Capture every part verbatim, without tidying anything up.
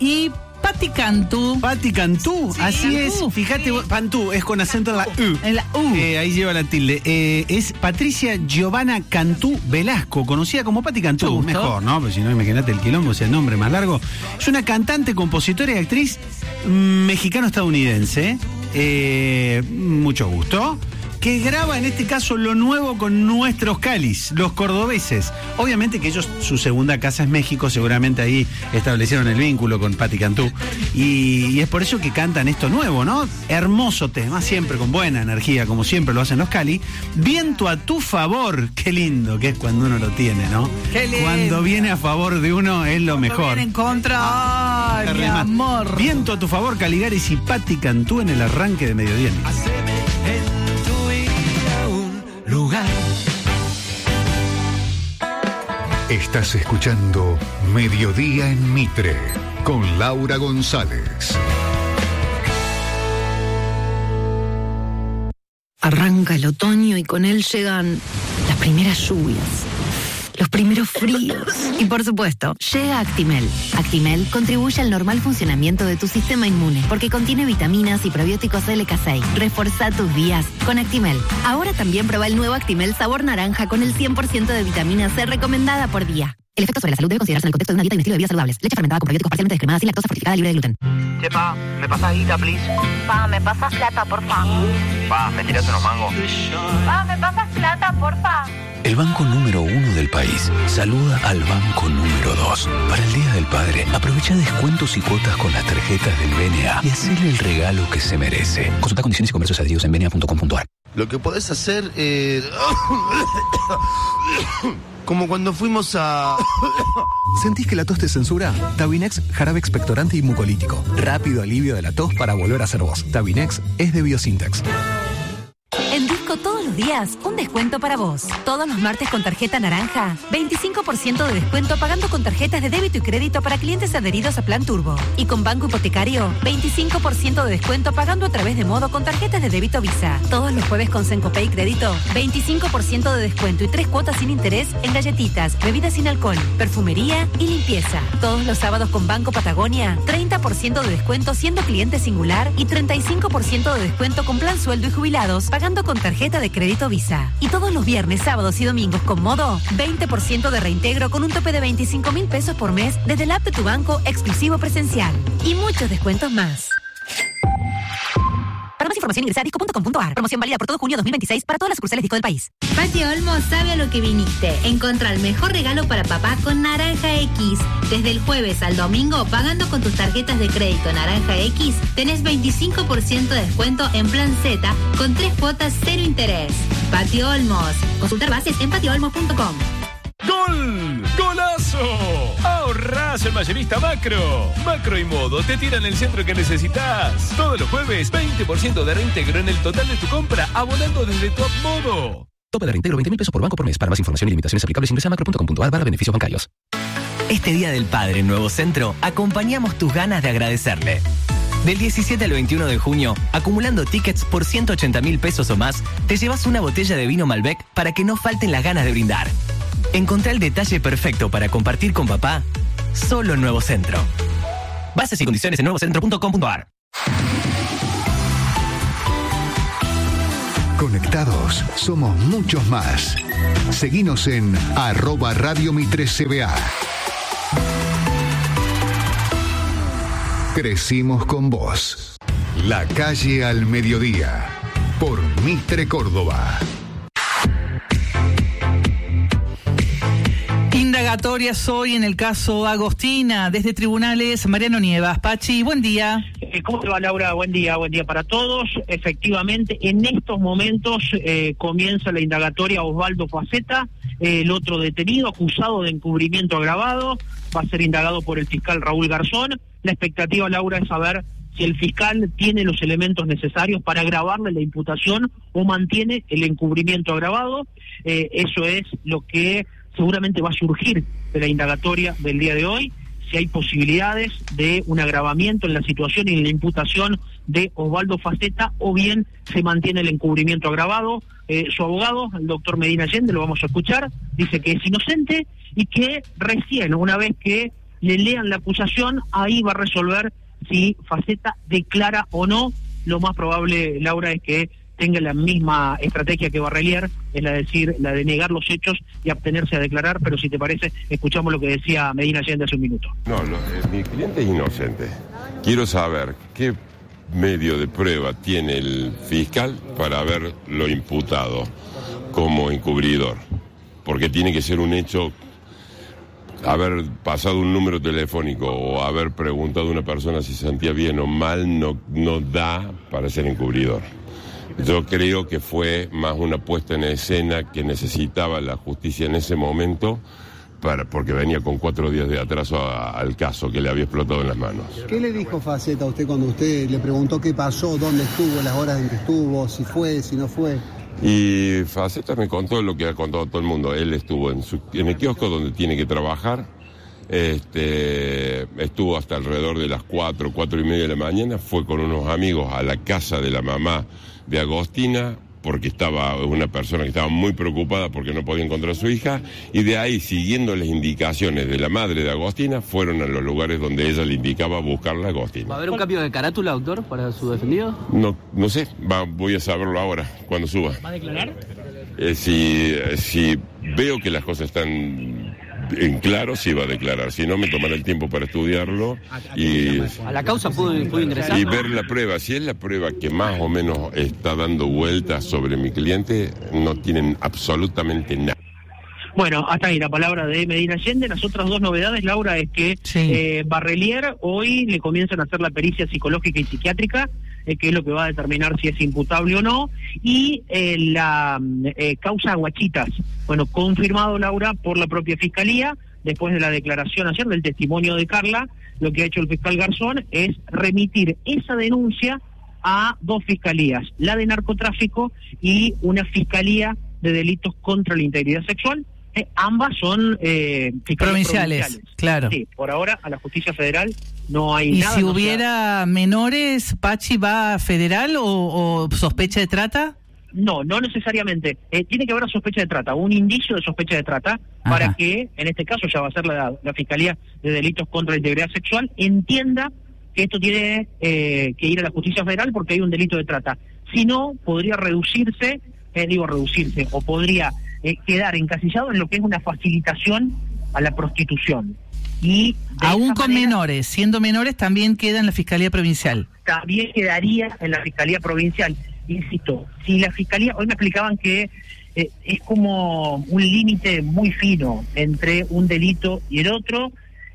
y Patti Cantú. Patti Cantú, Sí, así Cantú. es. Fíjate, sí. Cantú es con acento en la U. En la U. Eh, ahí lleva la tilde. Eh, es Patricia Giovanna Cantú Velasco, conocida como Patti Cantú. Mejor, ¿no? Porque si no, imagínate el quilombo, o sea, el nombre más largo. Es una cantante, compositora y actriz mexicano-estadounidense. Eh, mucho gusto. Que graba en este caso lo nuevo con nuestros Calis, los cordobeses. Obviamente que ellos, su segunda casa es México, seguramente ahí establecieron el vínculo con Patti Cantú. Y, y es por eso que cantan esto nuevo, ¿no? Hermoso tema, siempre con buena energía, como siempre lo hacen los Cali. Viento a tu favor, qué lindo que es cuando uno lo tiene, ¿no? Qué lindo. Cuando viene a favor de uno es lo Cuando mejor. viene en contra, ay, mi amor. Viento a tu favor, Caligaris y Patti Cantú en el arranque de mediodía. Lugar. Estás escuchando Mediodía en Mitre con Laura González. Arranca el otoño y con él llegan las primeras lluvias, los primeros fríos y, por supuesto, llega Actimel. Actimel contribuye al normal funcionamiento de tu sistema inmune porque contiene vitaminas y probióticos L K seis. Reforzá tus días con Actimel. Ahora también prueba el nuevo Actimel sabor naranja con el cien por ciento de vitamina C recomendada por día. El efecto sobre la salud debe considerarse en el contexto de una dieta y un estilo de vida saludables. Leche fermentada con probióticos parcialmente descremada sin lactosa, fortificada, libre de gluten. Che, pa, ¿me pasas guita, please? Pa, ¿me pasas plata, porfa? Pa, ¿me tiras unos mangos? Pa, ¿me pasas plata, porfa? El banco número uno del país saluda al banco número dos. Para el Día del Padre, aprovecha descuentos y cuotas con las tarjetas del B N A y hacele el regalo que se merece. Consulta condiciones y comercios adheridos en b n a punto com punto a r. Lo que podés hacer es... como cuando fuimos a... ¿Sentís que la tos te censura? Tabinex, jarabe expectorante y mucolítico. Rápido alivio de la tos para volver a ser vos. Tabinex es de Biosintex. En Disco todos los días, un descuento para vos. Todos los martes con tarjeta naranja, veinticinco por ciento de descuento pagando con tarjetas de débito y crédito para clientes adheridos a Plan Turbo. Y con Banco Hipotecario, veinticinco por ciento de descuento pagando a través de Modo con tarjetas de débito Visa. Todos los jueves con Sencopay Crédito, veinticinco por ciento de descuento y tres cuotas sin interés en galletitas, bebidas sin alcohol, perfumería y limpieza. Todos los sábados con Banco Patagonia, treinta por ciento de descuento siendo cliente singular y treinta y cinco por ciento de descuento con Plan Sueldo y Jubilados pagando con tarjeta de crédito Visa. Y todos los viernes, sábados y domingos con Modo, veinte por ciento de reintegro con un tope de veinticinco mil pesos por mes desde la app de tu banco exclusivo presencial. Y muchos descuentos más. Para más información ingresa a disco punto com punto a r. Promoción válida por todo junio dos mil veintiséis para todas las sucursales Disco del país. Pati Olmo sabe a lo que viniste. Encontrá el mejor regalo para papá con Naranja X. Desde el jueves al domingo, pagando con tus tarjetas de crédito Naranja X, tenés veinticinco por ciento de descuento en Plan Z con tres cuotas cero interés. Pati Olmos. Consultar bases en pati olmos punto com. ¡Gol! ¡Golazo! ¡Ahorrás el mayorista Macro! Macro y Modo te tiran el centro que necesitas. Todos los jueves, veinte por ciento de reintegro en el total de tu compra, abonando desde tu app Modo. Tope de reintegro veinte mil pesos por banco por mes. Para más información y limitaciones aplicables ingresa a macro punto com punto a r barra beneficios bancarios. Este Día del Padre en Nuevo Centro, acompañamos tus ganas de agradecerle. Del diecisiete al veintiuno de junio, acumulando tickets por ciento ochenta mil pesos o más, te llevas una botella de vino Malbec para que no falten las ganas de brindar. Encontrá el detalle perfecto para compartir con papá, solo en Nuevo Centro. Bases y condiciones en nuevo centro punto com punto a r. Conectados, somos muchos más. Seguinos en arroba Radio Mitre C B A. Crecimos con vos. La calle al mediodía. Por Mitre Córdoba. Indagatorias hoy en el caso Agostina, desde tribunales, Mariano Nievas. Pachi, buen día. Eh, ¿Cómo te va, Laura? Buen día, buen día para todos. Efectivamente, en estos momentos eh, comienza la indagatoria Osvaldo Faceta, eh, el otro detenido acusado de encubrimiento agravado, va a ser indagado por el fiscal Raúl Garzón. La expectativa, Laura, es saber si el fiscal tiene los elementos necesarios para agravarle la imputación o mantiene el encubrimiento agravado. Eh, eso es lo que seguramente va a surgir de la indagatoria del día de hoy, si hay posibilidades de un agravamiento en la situación y en la imputación de Osvaldo Faceta, o bien se mantiene el encubrimiento agravado. Eh, su abogado, el doctor Medina Allende, lo vamos a escuchar, dice que es inocente y que recién, una vez que le lean la acusación, ahí va a resolver si Faceta declara o no. Lo más probable, Laura, es que tenga la misma estrategia que Barrelier, es la de decir, la de negar los hechos y abstenerse a declarar, pero si te parece, escuchamos lo que decía Medina Allende hace un minuto. No, no eh, mi cliente es inocente. Quiero saber qué medio de prueba tiene el fiscal para haberlo imputado como encubridor, porque tiene que ser un hecho, haber pasado un número telefónico o haber preguntado a una persona si se sentía bien o mal no, no da para ser encubridor. Yo creo que fue más una puesta en escena que necesitaba la justicia en ese momento, para, porque venía con cuatro días de atraso a, al caso que le había explotado en las manos. ¿Qué le dijo Faceta a usted cuando usted le preguntó qué pasó, dónde estuvo, las horas en que estuvo, si fue, si no fue? Y Faceta me contó lo que ha contado todo el mundo. Él estuvo en, su, en el kiosco donde tiene que trabajar, este, estuvo hasta alrededor de las cuatro, cuatro y media de la mañana, fue con unos amigos a la casa de la mamá de Agostina, porque estaba una persona que estaba muy preocupada porque no podía encontrar a su hija, y de ahí, siguiendo las indicaciones de la madre de Agostina, fueron a los lugares donde ella le indicaba buscarla a Agostina. ¿Va a haber un cambio de carátula, doctor, para su defendido? No, no sé, va, voy a saberlo ahora, cuando suba. ¿Va a declarar? Eh, si, si veo que las cosas están en claro, sí va a declarar. Si no, me tomará el tiempo para estudiarlo y... ¿A la causa pudo, pudo ingresar? Y ver la prueba. Si es la prueba que más o menos está dando vueltas sobre mi cliente, no tienen absolutamente nada. Bueno, hasta ahí la palabra de Medina Allende. Las otras dos novedades, Laura, es que sí. eh, Barrelier hoy le comienzan a hacer la pericia psicológica y psiquiátrica, eh, que es lo que va a determinar si es imputable o no, y eh, la eh, causa Guachitas, bueno, confirmado, Laura, por la propia Fiscalía, después de la declaración ayer del testimonio de Carla. Lo que ha hecho el fiscal Garzón es remitir esa denuncia a dos fiscalías, la de narcotráfico y una fiscalía de delitos contra la integridad sexual. Eh, ambas son eh, provinciales, provinciales, claro. Sí, por ahora a la justicia federal no hay ¿Y nada. ¿Y si no hubiera sea... menores, Pachi, va a federal o, o sospecha de trata? No, no necesariamente. Eh, tiene que haber sospecha de trata, un indicio de sospecha de trata. Ajá. Para que, en este caso ya va a ser la, la Fiscalía de Delitos contra la Integridad Sexual, entienda que esto tiene eh, que ir a la justicia federal porque hay un delito de trata. Si no, podría reducirse, eh, digo reducirse, o podría eh, quedar encasillado en lo que es una facilitación a la prostitución. Y aún con manera, menores, siendo menores, también queda en la Fiscalía Provincial. También quedaría en la Fiscalía Provincial. Insisto, si la Fiscalía, hoy me explicaban que eh, es como un límite muy fino entre un delito y el otro,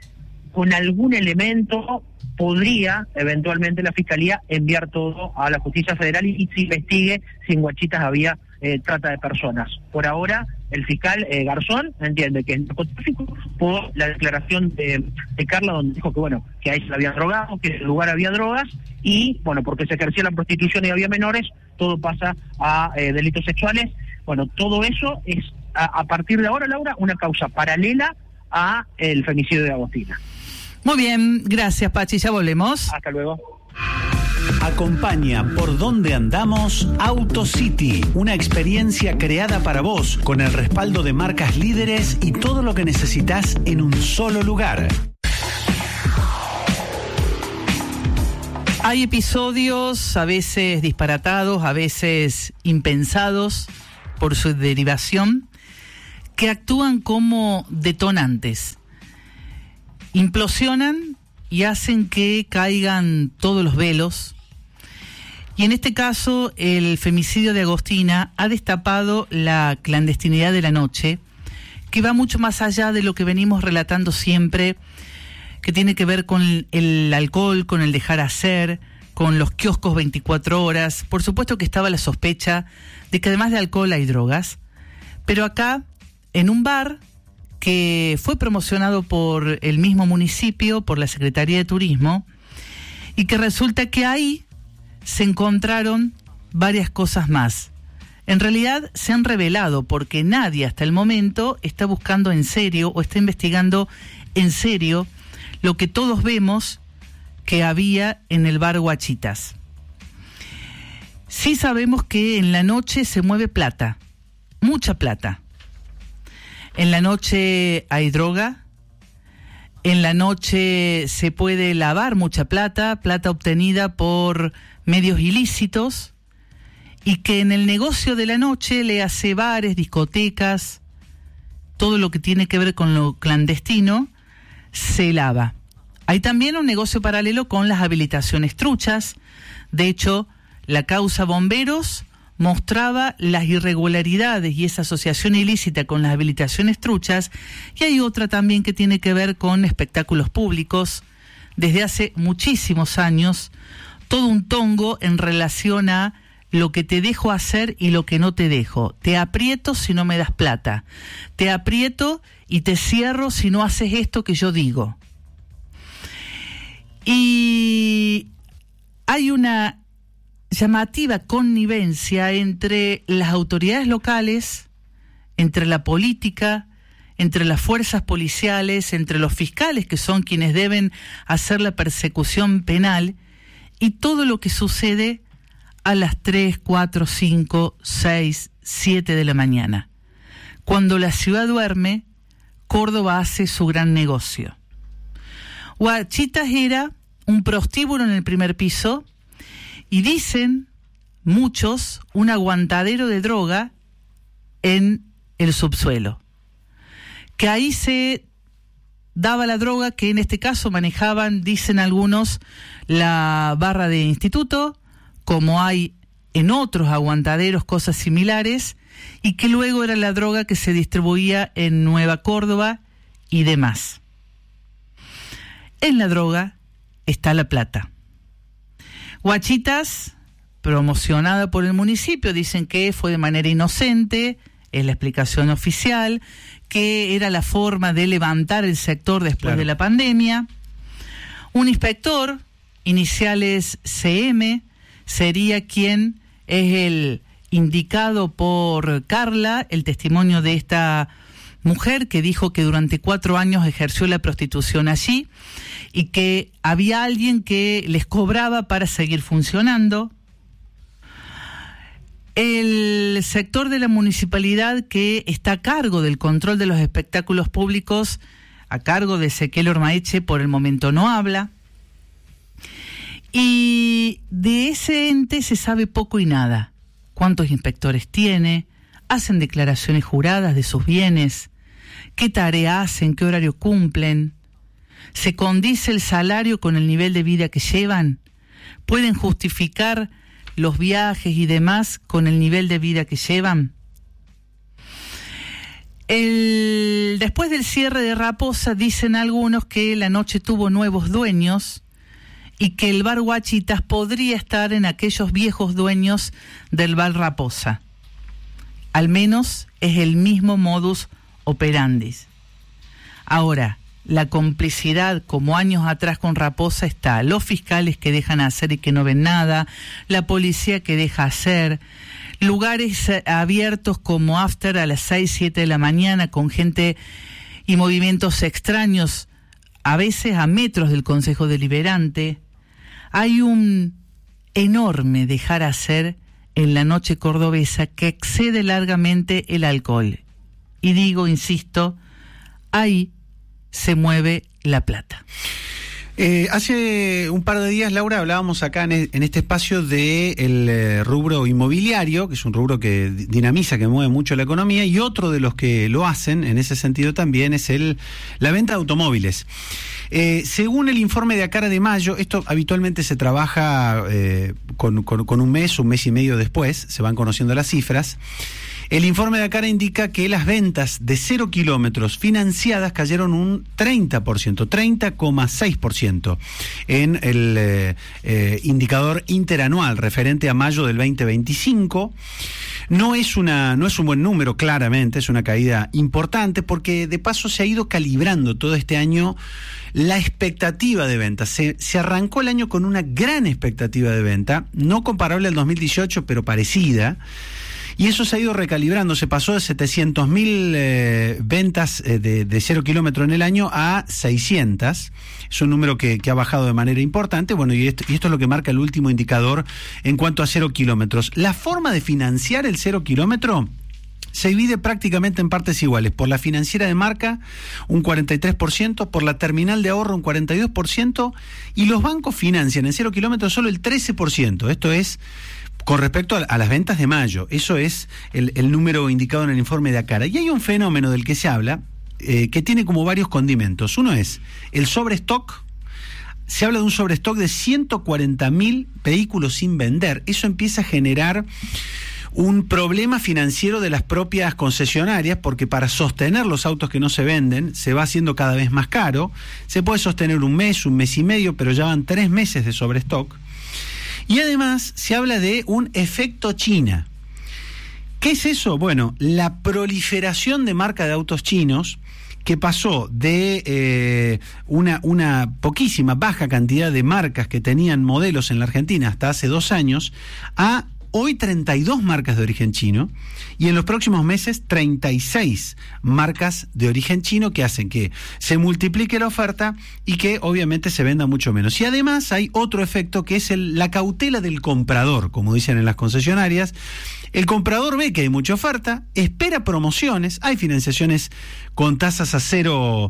con algún elemento podría eventualmente la Fiscalía enviar todo a la Justicia Federal y, y se investigue si en Guachitas había eh, trata de personas. Por ahora, el fiscal eh, Garzón entiende que es narcotráfico por la declaración de, de Carla, donde dijo que bueno, que ahí se había drogado, que en el lugar había drogas, y bueno, porque se ejercía la prostitución y había menores, todo pasa a eh, delitos sexuales. Bueno, todo eso es, a, a partir de ahora, Laura, una causa paralela a el femicidio de Agostina. Muy bien, gracias, Pachi, ya volvemos. Hasta luego. Acompaña por donde andamos AutoCity, una experiencia creada para vos con el respaldo de marcas líderes y todo lo que necesitas en un solo lugar. Hay episodios a veces disparatados, a veces impensados por su derivación, que actúan como detonantes. Implosionan y hacen que caigan todos los velos. Y en este caso, el femicidio de Agostina ha destapado la clandestinidad de la noche, que va mucho más allá de lo que venimos relatando siempre, que tiene que ver con el alcohol, con el dejar hacer, con los kioscos veinticuatro horas. Por supuesto que estaba la sospecha de que además de alcohol hay drogas. Pero acá, en un bar que fue promocionado por el mismo municipio, por la Secretaría de Turismo, y que resulta que ahí se encontraron varias cosas más. En realidad se han revelado porque nadie hasta el momento está buscando en serio o está investigando en serio lo que todos vemos que había en el bar Guachitas. Sí sabemos que en la noche se mueve plata, mucha plata. En la noche hay droga, En la noche se puede lavar mucha plata, plata obtenida por medios ilícitos, y que en el negocio de la noche le hace bares, discotecas, todo lo que tiene que ver con lo clandestino, se lava. Hay también un negocio paralelo con las habilitaciones truchas. De hecho, la causa Bomberos mostraba las irregularidades y esa asociación ilícita con las habilitaciones truchas, y hay otra también que tiene que ver con espectáculos públicos. Desde hace muchísimos años, todo un tongo en relación a lo que te dejo hacer y lo que no te dejo. Te aprieto si no me das plata. Te aprieto y te cierro si no haces esto que yo digo. Y hay una llamativa connivencia entre las autoridades locales, entre la política, entre las fuerzas policiales, entre los fiscales, que son quienes deben hacer la persecución penal, y todo lo que sucede a las tres, cuatro, cinco, seis, siete de la mañana. Cuando la ciudad duerme, Córdoba hace su gran negocio. Huachitas era un prostíbulo en el primer piso, y dicen muchos un aguantadero de droga en el subsuelo. Que ahí se daba la droga, que en este caso manejaban, dicen algunos, la barra de instituto, como hay en otros aguantaderos cosas similares, y que luego era la droga que se distribuía en Nueva Córdoba y demás. En la droga está la plata. Huachitas, promocionada por el municipio, dicen que fue de manera inocente, es la explicación oficial, que era la forma de levantar el sector después claro. de la pandemia. Un inspector, iniciales C M, sería quien es el indicado por Carla, el testimonio de esta mujer que dijo que durante cuatro años ejerció la prostitución allí y que había alguien que les cobraba para seguir funcionando. El sector de la municipalidad que está a cargo del control de los espectáculos públicos, a cargo de Ezequiel Ormaeche, por el momento no habla. Y de ese ente se sabe poco y nada. ¿Cuántos inspectores tiene? ¿Hacen declaraciones juradas de sus bienes? ¿Qué tarea hacen? ¿Qué horario cumplen? ¿Se condice el salario con el nivel de vida que llevan? ¿Pueden justificar los viajes y demás con el nivel de vida que llevan? El, después del cierre de Raposa, dicen algunos que la noche tuvo nuevos dueños y que el bar Huachitas podría estar en aquellos viejos dueños del bar Raposa. Al menos es el mismo modus operandi. Ahora, la complicidad, como años atrás con Raposa, está. Los fiscales que dejan hacer y que no ven nada, la policía que deja hacer, lugares abiertos como after a las seis, siete de la mañana con gente y movimientos extraños, a veces a metros del Consejo Deliberante. Hay un enorme dejar hacer en la noche cordobesa que excede largamente el alcohol. Y digo, insisto, ahí se mueve la plata. Eh, hace un par de días, Laura, hablábamos acá en, en este espacio del eh, rubro inmobiliario, que es un rubro que dinamiza, que mueve mucho la economía, y otro de los que lo hacen en ese sentido también es el la venta de automóviles. Eh, según el informe de Acara de mayo, esto habitualmente se trabaja eh, con, con, con un mes, un mes y medio después, se van conociendo las cifras. El informe de Acara indica que las ventas de cero kilómetros financiadas cayeron un treinta por ciento, treinta coma seis por ciento en el eh, eh, indicador interanual referente a mayo del veinte veinticinco. No es una, no es un buen número, claramente, es una caída importante porque de paso se ha ido calibrando todo este año la expectativa de venta. Se, se arrancó el año con una gran expectativa de venta, no comparable al dos mil dieciocho, pero parecida. Y eso se ha ido recalibrando, se pasó de setecientos mil eh, ventas eh, de, de cero kilómetro en el año a seiscientas. Es un número que, que ha bajado de manera importante. Bueno, y esto, y esto es lo que marca el último indicador en cuanto a cero kilómetros. La forma de financiar el cero kilómetro se divide prácticamente en partes iguales. Por la financiera de marca, un cuarenta y tres por ciento, por la terminal de ahorro, un cuarenta y dos por ciento, y los bancos financian en cero kilómetros solo el trece por ciento. Esto es con respecto a, a las ventas de mayo. Eso es el, el número indicado en el informe de Acara. Y hay un fenómeno del que se habla, eh, que tiene como varios condimentos. Uno es el sobrestock. Se habla de un sobrestock de ciento cuarenta mil vehículos sin vender. Eso empieza a generar un problema financiero de las propias concesionarias, porque para sostener los autos que no se venden se va haciendo cada vez más caro. Se puede sostener un mes, un mes y medio, pero ya van tres meses de sobrestock. Y además se habla de un efecto China. ¿Qué es eso? Bueno, la proliferación de marca de autos chinos, que pasó de eh, una, una poquísima, baja cantidad de marcas que tenían modelos en la Argentina hasta hace dos años, a hoy treinta y dos marcas de origen chino, y en los próximos meses treinta y seis marcas de origen chino, que hacen que se multiplique la oferta y que obviamente se venda mucho menos. Y además hay otro efecto, que es el, la cautela del comprador, como dicen en las concesionarias. El comprador ve que hay mucha oferta, espera promociones, hay financiaciones con tasas a cero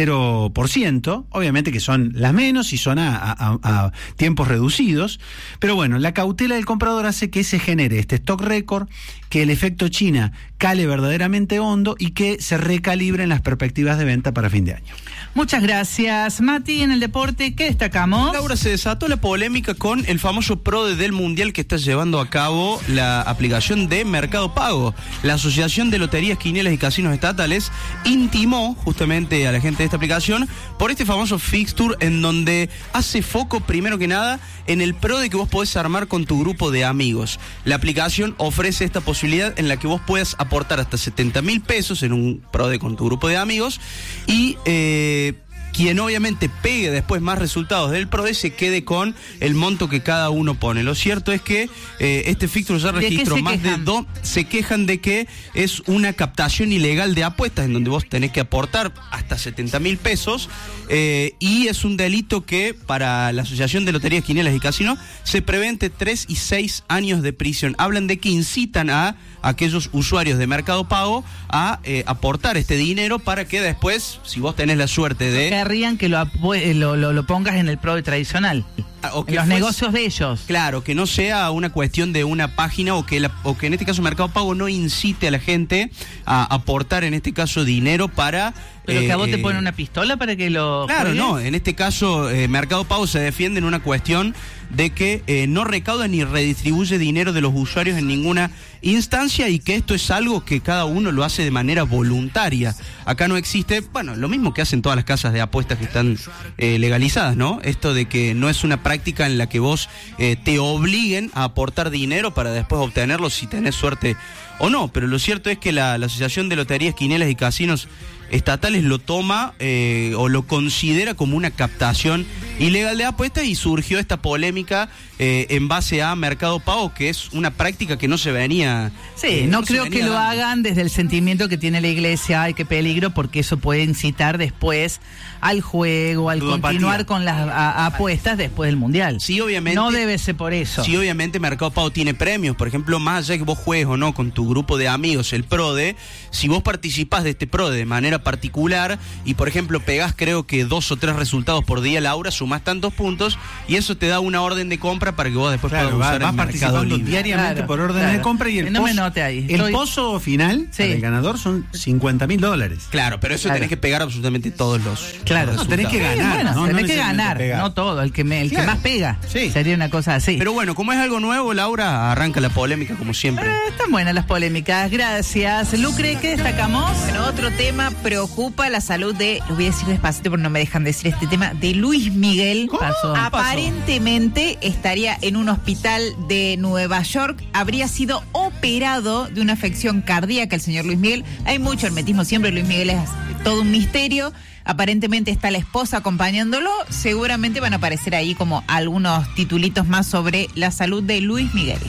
por ciento, obviamente que son las menos y son a, a, a tiempos reducidos, pero bueno, la cautela del comprador hace que se genere este stock récord, que el efecto China cale verdaderamente hondo y que se recalibren las perspectivas de venta para fin de año. Muchas gracias. Mati, en el deporte, ¿qué destacamos? Laura, se desató la polémica con el famoso PRODE del Mundial que está llevando a cabo la aplicación de Mercado Pago. La Asociación de Loterías, Quinielas y Casinos Estatales intimó justamente a la gente de esta aplicación por este famoso fixture, en donde hace foco, primero que nada, en el PRODE que vos podés armar con tu grupo de amigos. La aplicación ofrece esta posibilidad en la que vos puedas aportar hasta setenta mil pesos en un PRODE con tu grupo de amigos, y eh, quien obviamente pegue después más resultados del PRODE se quede con el monto que cada uno pone. Lo cierto es que eh, este fixture ya registró más de dos. Se quejan de que es una captación ilegal de apuestas, en donde vos tenés que aportar hasta setenta mil pesos, eh, y es un delito que para la Asociación de Loterías, Quinielas y Casinos se prevé entre tres y seis años de prisión. Hablan de que incitan a aquellos usuarios de Mercado Pago a eh, aportar este dinero para que después, si vos tenés la suerte de... Querrían que lo, lo, lo, lo pongas en el PRODE tradicional. O que en los fuese, negocios de ellos. Claro, que no sea una cuestión de una página, o que, la, o que en este caso Mercado Pago no incite a la gente a aportar, en este caso, dinero para... Pero eh, que a vos te ponen una pistola para que lo... Claro, juegues. no, en este caso eh, Mercado Pago se defiende en una cuestión de que eh, no recauda ni redistribuye dinero de los usuarios en ninguna instancia, y que esto es algo que cada uno lo hace de manera voluntaria. Acá no existe, bueno, lo mismo que hacen todas las casas de apuestas que están eh, legalizadas, ¿no? Esto de que no es una práctica en la que vos eh, te obliguen a aportar dinero para después obtenerlo si tenés suerte o no. Pero lo cierto es que la, la Asociación de Loterías, Quinielas y Casinos Estatales lo toma eh, o lo considera como una captación ilegal de apuestas, y surgió esta polémica eh, en base a Mercado Pago, que es una práctica que no se venía... Sí, eh, no, no creo se que lo dando. hagan desde el sentimiento que tiene la iglesia, ay, qué peligro, porque eso puede incitar después al juego, al Ludopatía. continuar con las a, a apuestas después del Mundial. Sí, obviamente. No debe ser por eso. Sí, obviamente Mercado Pago tiene premios. Por ejemplo, más allá de que vos juegues o no con tu grupo de amigos el PRODE, si vos participás de este PRODE de manera particular y, por ejemplo, pegás creo que dos o tres resultados por día, Laura, sumás tantos puntos y eso te da una orden de compra para que vos después Claro, puedas va, usar vas el participando Mercado Libre. diariamente Claro, por orden claro. de compra, y el, No me pozo, note ahí. el Estoy- pozo final Sí. para el ganador son cincuenta mil dólares. Claro, pero eso Claro. tenés que pegar absolutamente todos los Claro, los no, tenés que resultados. ganar. Bueno, no, no tenés que necesariamente ganar, pegar. no todo, el que me, el Claro. que más pega. Sí. Sería una cosa así. Pero bueno, como es algo nuevo, Laura, arranca la polémica como siempre. Eh, están buenas las polémicas, gracias. Lucre, ¿qué destacamos? Bueno, otro tema preocupa la salud de, lo voy a decir despacito porque no me dejan decir este tema, de Luis Miguel. Pasó. Aparentemente estaría en un hospital de Nueva York, habría sido operado de una afección cardíaca el señor Luis Miguel. Hay mucho hermetismo siempre, Luis Miguel es todo un misterio. Aparentemente está la esposa acompañándolo, seguramente van a aparecer ahí como algunos titulitos más sobre la salud de Luis Miguel.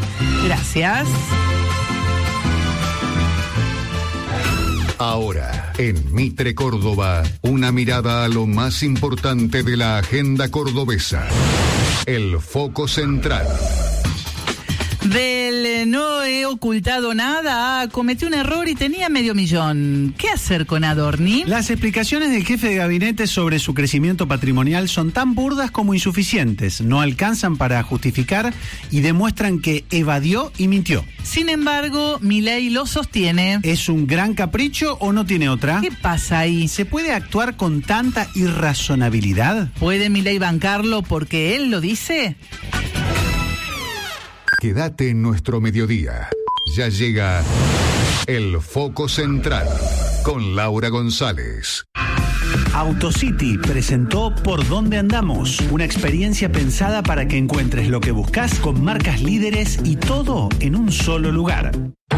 Gracias. Ahora, en Mitre Córdoba, una mirada a lo más importante de la agenda cordobesa. El foco central. Del eh, no he ocultado nada, cometí un error y tenía medio millón. ¿Qué hacer con Adorni? Las explicaciones del jefe de gabinete sobre su crecimiento patrimonial son tan burdas como insuficientes. No alcanzan para justificar y demuestran que evadió y mintió. Sin embargo, Milei lo sostiene. ¿Es un gran capricho o no tiene otra? ¿Qué pasa ahí? ¿Se puede actuar con tanta irrazonabilidad? ¿Puede Milei bancarlo porque él lo dice? Quédate en nuestro mediodía. Ya llega el Foco Central con Laura González. Autocity presentó Por Dónde Andamos, una experiencia pensada para que encuentres lo que buscas con marcas líderes y todo en un solo lugar.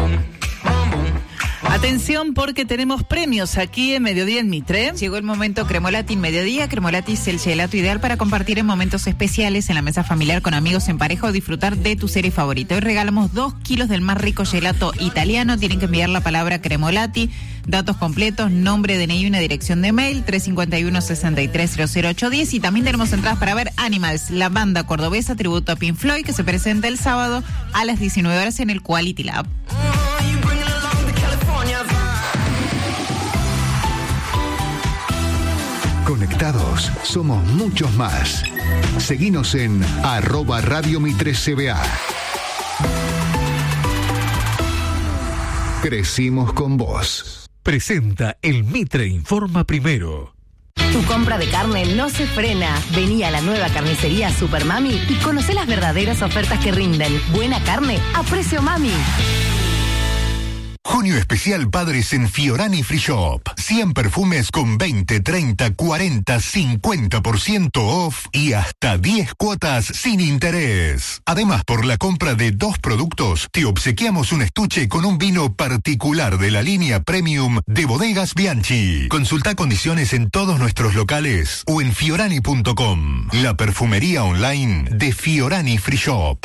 Atención porque tenemos premios aquí en Mediodía en Mitre. Llegó el momento Cremolati en Mediodía. Cremolati es el gelato ideal para compartir en momentos especiales en la mesa familiar con amigos en pareja o disfrutar de tu serie favorita. Hoy regalamos dos kilos del más rico gelato italiano. Tienen que enviar la palabra Cremolati, datos completos, nombre, D N I y una dirección de mail, tres cinco uno, seis tres, cero cero ocho uno cero. Y también tenemos entradas para ver Animals, la banda cordobesa tributo a Pink Floyd, que se presenta el sábado a las diecinueve horas en el Quality Lab. Conectados, somos muchos más. Seguinos en arroba Radio Mitre C B A. Crecimos con vos. Presenta el Mitre Informa Primero. Tu compra de carne no se frena. Vení a la nueva carnicería Super Mami y conocé las verdaderas ofertas que rinden. Buena carne a precio mami. Junio especial Padres en Fiorani Free Shop. cien perfumes con veinte, treinta, cuarenta, cincuenta por ciento off y hasta diez cuotas sin interés. Además, por la compra de dos productos, te obsequiamos un estuche con un vino particular de la línea Premium de Bodegas Bianchi. Consulta condiciones en todos nuestros locales o en fiorani punto com, la perfumería online de Fiorani Free Shop.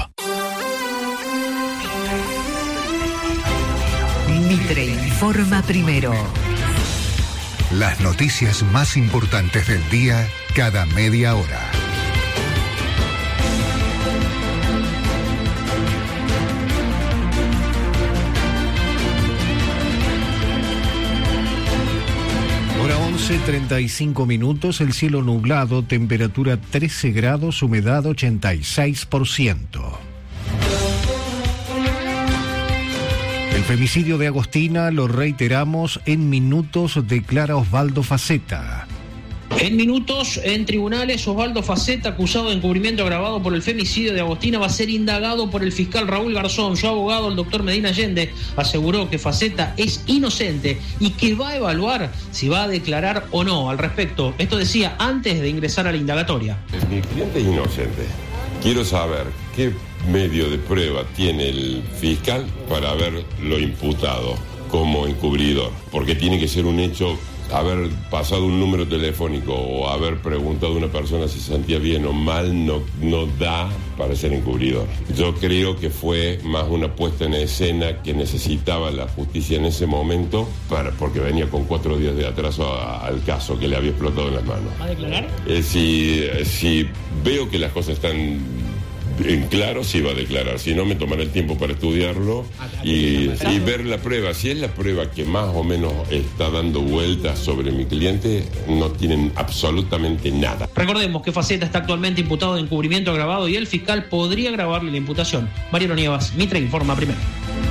Mitre Informa Primero. Las noticias más importantes del día cada media hora. Hora once, treinta y cinco minutos, el cielo nublado, temperatura trece grados, humedad ochenta y seis por ciento. El femicidio de Agostina, lo reiteramos, en minutos declara Osvaldo Faceta. En minutos, en tribunales, Osvaldo Faceta, acusado de encubrimiento agravado por el femicidio de Agostina, va a ser indagado por el fiscal Raúl Garzón. Su abogado, el doctor Medina Allende, aseguró que Faceta es inocente y que va a evaluar si va a declarar o no al respecto. Esto decía antes de ingresar a la indagatoria. Mi cliente es inocente. Quiero saber qué medio de prueba tiene el fiscal para haberlo imputado como encubridor, porque tiene que ser un hecho, haber pasado un número telefónico o haber preguntado a una persona si se sentía bien o mal no, no da para ser encubridor. Yo creo que fue más una puesta en escena que necesitaba la justicia en ese momento, para, porque venía con cuatro días de atraso a, al caso que le había explotado en las manos. ¿Va a declarar? Eh, si, si veo que las cosas están en claro, sí va a declarar. Si no, me tomaré el tiempo para estudiarlo y, y ver la prueba. Si es la prueba que más o menos está dando vueltas sobre mi cliente, no tienen absolutamente nada. Recordemos que Faceta está actualmente imputado de encubrimiento agravado y el fiscal podría agravarle la imputación. Mariano Nievas, Mitre Informa Primero.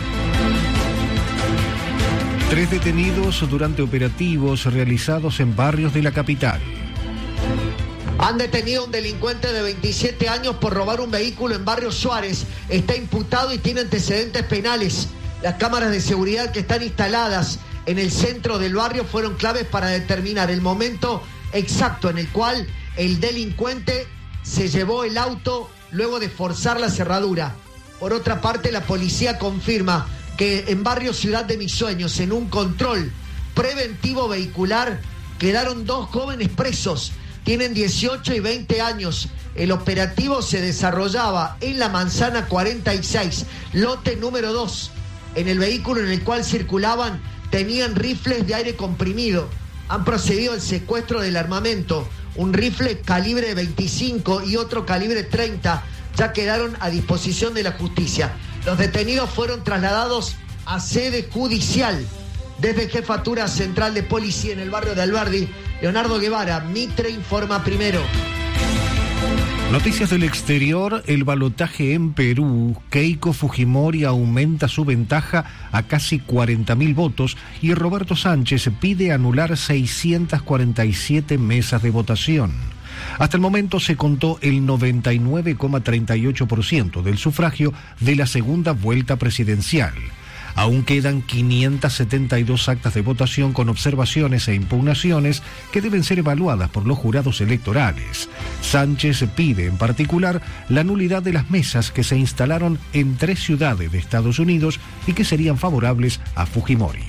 Tres detenidos durante operativos realizados en barrios de la capital. Han detenido a un delincuente de veintisiete años por robar un vehículo en Barrio Suárez. Está imputado y tiene antecedentes penales. Las cámaras de seguridad que están instaladas en el centro del barrio fueron claves para determinar el momento exacto en el cual el delincuente se llevó el auto luego de forzar la cerradura. Por otra parte, la policía confirma que en Barrio Ciudad de Mis Sueños, en un control preventivo vehicular, quedaron dos jóvenes presos. Tienen dieciocho y veinte años. El operativo se desarrollaba en la Manzana cuarenta y seis, lote número dos. En el vehículo en el cual circulaban tenían rifles de aire comprimido. Han procedido al secuestro del armamento. Un rifle calibre veinticinco y otro calibre treinta ya quedaron a disposición de la justicia. Los detenidos fueron trasladados a sede judicial. Desde Jefatura Central de Policía en el barrio de Alberdi, Leonardo Guevara, Mitre informa primero. Noticias del exterior, el balotaje en Perú. Keiko Fujimori aumenta su ventaja a casi cuarenta mil votos y Roberto Sánchez pide anular seiscientas cuarenta y siete mesas de votación. Hasta el momento se contó el noventa y nueve coma treinta y ocho por ciento del sufragio de la segunda vuelta presidencial. Aún quedan quinientas setenta y dos actas de votación con observaciones e impugnaciones que deben ser evaluadas por los jurados electorales. Sánchez pide en particular la nulidad de las mesas que se instalaron en tres ciudades de Estados Unidos y que serían favorables a Fujimori.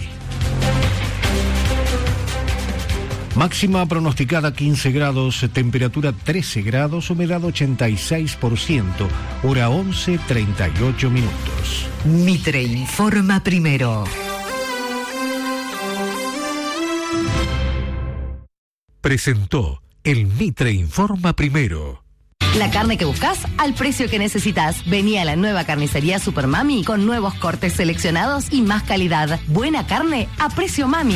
Máxima pronosticada quince grados, temperatura trece grados, humedad ochenta y seis por ciento, hora once treinta y ocho minutos. Mitre informa primero. Presentó el Mitre informa primero. La carne que buscas al precio que necesitas. Vení a la nueva carnicería Super Mami con nuevos cortes seleccionados y más calidad. Buena carne a precio Mami.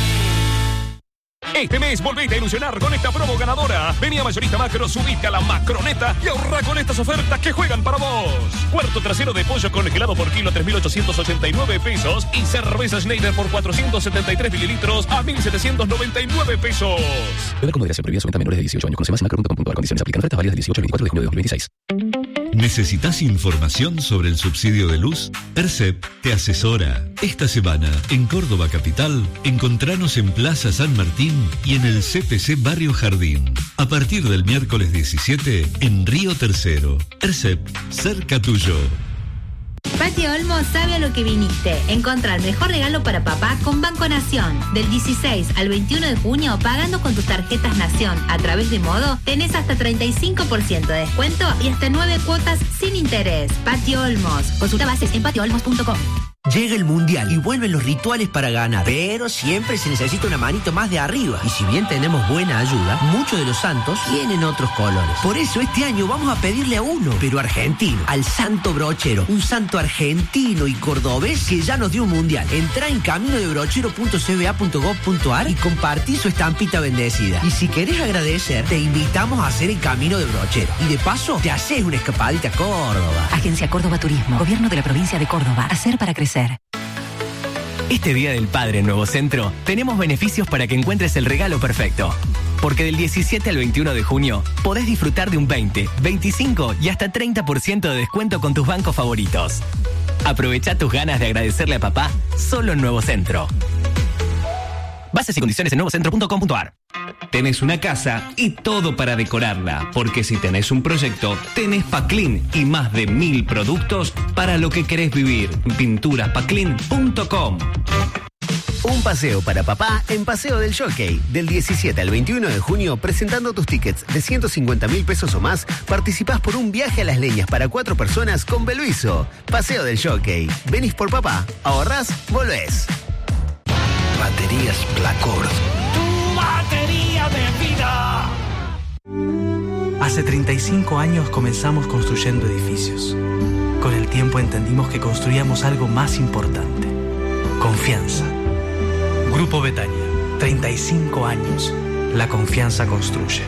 Este mes volvete a ilusionar con esta promo ganadora. Vení a Mayorista Macro, subite a la Macroneta y ahorra con estas ofertas que juegan para vos. Cuarto trasero de pollo congelado por kilo tres mil ochocientos ochenta y nueve pesos y cerveza Schneider por cuatrocientos setenta y tres mililitros a mil setecientos noventa y nueve pesos. Bebe con moderación, prohibida su venta a menores de dieciocho años. Conoce más en macro punto com punto a r. Condiciones aplican. Ofertas válidas del dieciocho al veinticuatro de junio de dos mil veintiséis. ¿Necesitas información sobre el subsidio de luz? ERCEP te asesora. Esta semana, en Córdoba Capital, encontranos en Plaza San Martín y en el C P C Barrio Jardín. A partir del miércoles diecisiete, en Río Tercero. ERCEP, cerca tuyo. Patio Olmos sabe a lo que viniste. Encontrá el mejor regalo para papá con Banco Nación. Del dieciséis al veintiuno de junio, pagando con tus tarjetas Nación a través de Modo, tenés hasta treinta y cinco por ciento de descuento y hasta nueve cuotas sin interés. Patio Olmos. Consulta bases en patio olmos punto com. Llega el Mundial y vuelven los rituales para ganar, pero siempre se necesita una manito más de arriba. Y si bien tenemos buena ayuda, muchos de los santos tienen otros colores. Por eso este año vamos a pedirle a uno, pero argentino, al Santo Brochero, un santo argentino y cordobés que ya nos dio un Mundial. Entrá en camino de brochero punto c b a punto gov punto a r y compartí su estampita bendecida. Y si querés agradecer, te invitamos a hacer el Camino de Brochero. Y de paso, te haces una escapadita a Córdoba. Agencia Córdoba Turismo, Gobierno de la Provincia de Córdoba. Hacer para crecer. Este Día del Padre en Nuevo Centro tenemos beneficios para que encuentres el regalo perfecto. Porque del diecisiete al veintiuno de junio podés disfrutar de un veinte, veinticinco y hasta treinta por ciento de descuento con tus bancos favoritos. Aprovecha tus ganas de agradecerle a papá solo en Nuevo Centro. Bases y condiciones en nuevo centro punto com punto a r. Tenés una casa y todo para decorarla, porque si tenés un proyecto, tenés Paclin y más de mil productos para lo que querés vivir. pinturas paclin punto com. Un paseo para papá en Paseo del Jockey. Del diecisiete al veintiuno de junio, presentando tus tickets de ciento cincuenta mil pesos o más, participás por un viaje a Las Leñas para cuatro personas con Beluiso. Paseo del Jockey. Venís por papá, ahorrás, volvés. Baterías Placord. ¡Tu batería de vida! Hace treinta y cinco años comenzamos construyendo edificios. Con el tiempo entendimos que construíamos algo más importante. Confianza. Grupo Betania. treinta y cinco años. La confianza construye.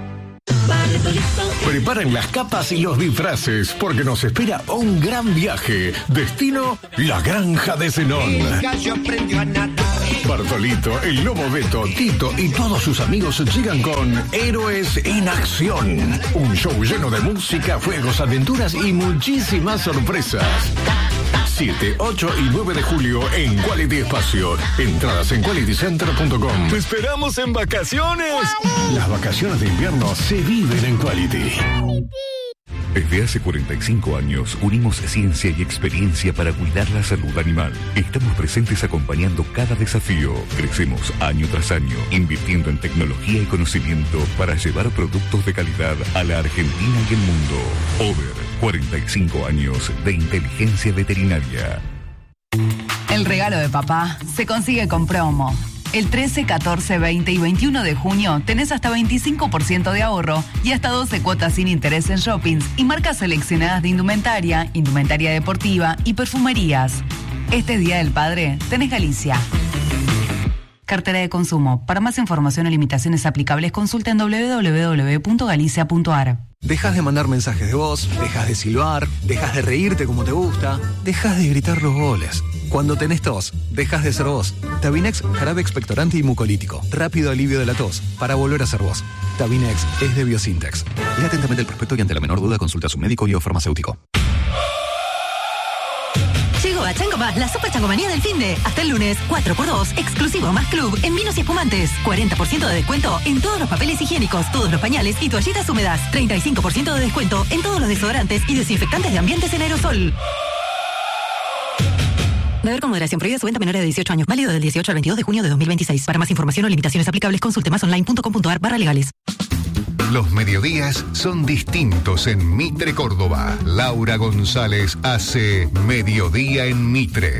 Preparen las capas y los disfraces porque nos espera un gran viaje. Destino, la Granja de Zenón. Bartolito, el Lobo Beto, Tito y todos sus amigos llegan con Héroes en Acción. Un show lleno de música, fuegos, aventuras y muchísimas sorpresas. siete, ocho y nueve de julio en Quality Espacio. Entradas en quality center punto com. ¡Te esperamos en vacaciones! Las vacaciones de invierno se viven en Quality. Desde hace cuarenta y cinco años unimos ciencia y experiencia para cuidar la salud animal. Estamos presentes acompañando cada desafío. Crecemos año tras año, invirtiendo en tecnología y conocimiento para llevar productos de calidad a la Argentina y el mundo. Over, cuarenta y cinco años de inteligencia veterinaria. El regalo de papá se consigue con promo. El trece, catorce, veinte y veintiuno de junio tenés hasta veinticinco por ciento de ahorro y hasta doce cuotas sin interés en shoppings y marcas seleccionadas de indumentaria, indumentaria deportiva y perfumerías. Este Día del Padre tenés Galicia. Cartera de consumo. Para más información o limitaciones aplicables, consulta en doble u doble u doble u punto galicia punto a r. Dejas de mandar mensajes de voz, dejas de silbar, dejas de reírte como te gusta, dejas de gritar los goles. Cuando tenés tos, dejas de ser vos. Tabinex, jarabe expectorante y mucolítico. Rápido alivio de la tos, para volver a ser vos. Tabinex es de Biosintex. Lea atentamente el prospecto y ante la menor duda consulta a su médico y o farmacéutico. Llegó a Chango Más la super changomanía del finde. Hasta el lunes, cuatro por dos, exclusivo más club en vinos y espumantes. cuarenta por ciento de descuento en todos los papeles higiénicos, todos los pañales y toallitas húmedas. treinta y cinco por ciento de descuento en todos los desodorantes y desinfectantes de ambientes en aerosol. Beber con moderación. Prohibida su venta a menores de dieciocho años. Válido del dieciocho al veintidós de junio de dos mil veintiséis. Para más información o limitaciones aplicables, consulte más online punto com punto a r barra legales. Los mediodías son distintos en Mitre, Córdoba. Laura González hace Mediodía en Mitre.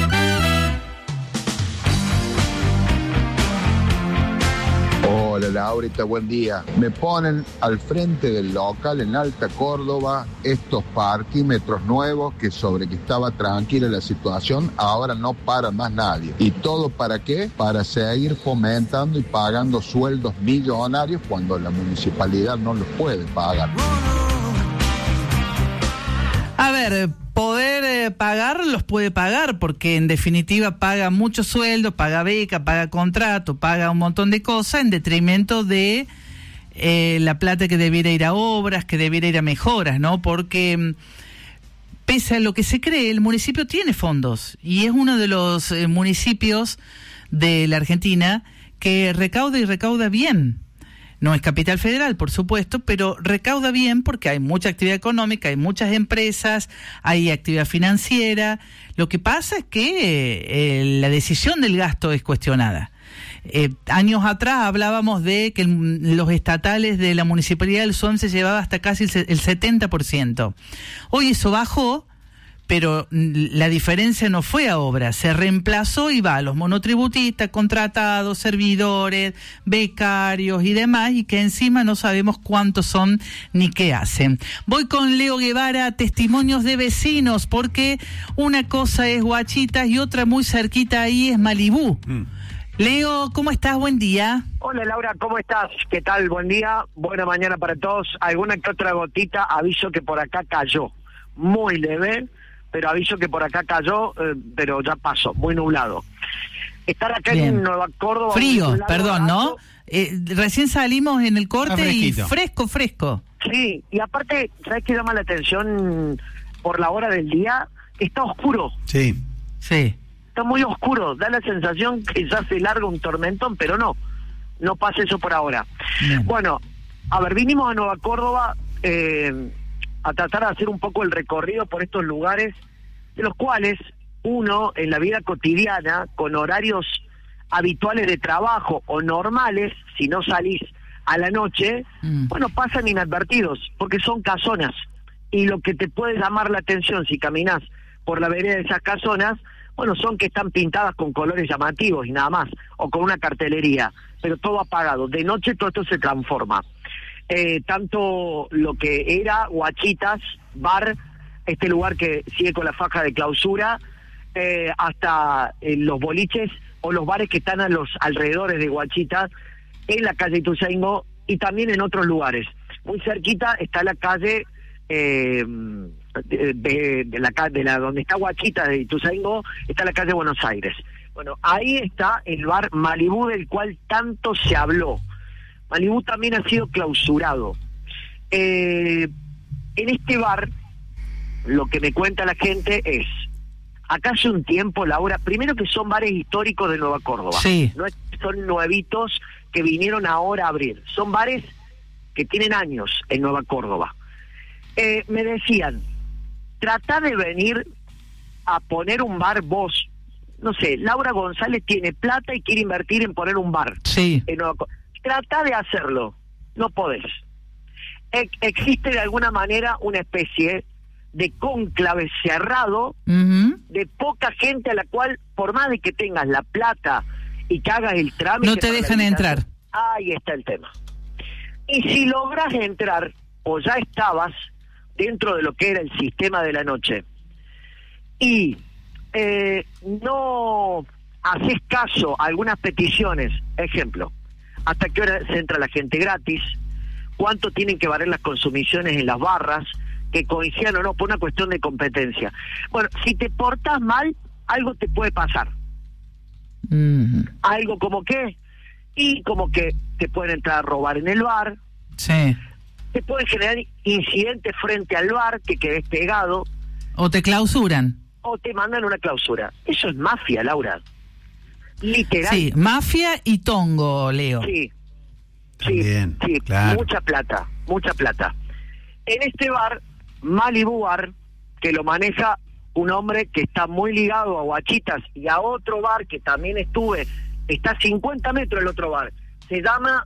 Hola Laurita, buen día. Me ponen al frente del local en Alta Córdoba estos parquímetros nuevos que sobre que estaba tranquila la situación, ahora no para más nadie. ¿Y todo para qué? Para seguir fomentando y pagando sueldos millonarios cuando la municipalidad no los puede pagar. A ver, poder eh, pagar los puede pagar porque en definitiva paga muchos sueldos, paga beca, paga contrato, paga un montón de cosas en detrimento de eh, la plata que debiera ir a obras, que debiera ir a mejoras, ¿no? Porque pese a lo que se cree, el municipio tiene fondos y es uno de los eh, municipios de la Argentina que recauda y recauda bien. No es capital federal, por supuesto, pero recauda bien porque hay mucha actividad económica, hay muchas empresas, hay actividad financiera. Lo que pasa es que eh, la decisión del gasto es cuestionada. Eh, años atrás hablábamos de que el, los estatales de la Municipalidad del S O M se llevaba hasta casi el, el setenta por ciento. Hoy eso bajó, pero la diferencia no fue a obra, se reemplazó y va a los monotributistas, contratados, servidores, becarios y demás, y que encima no sabemos cuántos son ni qué hacen. Voy con Leo Guevara, testimonios de vecinos, porque una cosa es Huachitas y otra muy cerquita ahí es Malibú. Mm. Leo, ¿cómo estás? Buen día. Hola Laura, ¿cómo estás? ¿Qué tal? Buen día, buena mañana para todos. Alguna que otra gotita, aviso que por acá cayó, muy leve, pero aviso que por acá cayó, eh, pero ya pasó, muy nublado. Estar acá Bien. En Nueva Córdoba... Frío, perdón, ¿no? Eh, recién salimos en el corte y fresco, fresco. Sí, y aparte, ¿sabes qué llama la atención por la hora del día? Está oscuro. Sí, sí. Está muy oscuro, da la sensación que ya se larga un tormentón, pero no, no pasa eso por ahora. Bien. Bueno, a ver, vinimos a Nueva Córdoba... Eh, a tratar de hacer un poco el recorrido por estos lugares, de los cuales uno en la vida cotidiana, con horarios habituales de trabajo o normales, si no salís a la noche, mm. bueno, pasan inadvertidos, porque son casonas, y lo que te puede llamar la atención si caminás por la vereda de esas casonas, bueno, son que están pintadas con colores llamativos y nada más, o con una cartelería, pero todo apagado. De noche todo esto se transforma. Eh, tanto lo que era Huachitas, bar, este lugar que sigue con la faja de clausura, eh, hasta eh, los boliches o los bares que están a los alrededores de Huachitas, en la calle Ituzaingó y también en otros lugares. Muy cerquita está la calle eh, de, de, de la de la donde está Huachitas de Ituzaingó, está la calle Buenos Aires. Bueno, ahí está el bar Malibú del cual tanto se habló. Malibú también ha sido clausurado. Eh, en este bar, lo que me cuenta la gente es, acá hace un tiempo, Laura, primero que son bares históricos de Nueva Córdoba. Sí. No son nuevitos que vinieron ahora a abrir. Son bares que tienen años en Nueva Córdoba. Eh, me decían, trata de venir a poner un bar vos. No sé, Laura González tiene plata y quiere invertir en poner un bar. Sí. En Nueva Córdoba. Trata de hacerlo, no podés. E- existe de alguna manera una especie de cónclave cerrado, uh-huh. de poca gente a la cual, por más de que tengas la plata y que hagas el trámite. No te dejan entrar. Ahí está el tema. Y si logras entrar, o ya estabas dentro de lo que era el sistema de la noche, y eh, no haces caso a algunas peticiones, ejemplo, hasta qué hora se entra la gente gratis, cuánto tienen que valer las consumiciones en las barras, que coincidan o no, por una cuestión de competencia. Bueno, si te portas mal, algo te puede pasar. Mm. Algo como qué, y como que te pueden entrar a robar en el bar. Sí. Te pueden generar incidentes frente al bar, que quedes pegado. O te clausuran. O te mandan una clausura. Eso es mafia, Laura. Literal. Sí, mafia y tongo, Leo. Sí. También, sí, sí, claro. Mucha plata, mucha plata. En este bar, Malibu Bar, que lo maneja un hombre que está muy ligado a Guachitas y a otro bar que también estuve, está a cincuenta metros el otro bar, se llama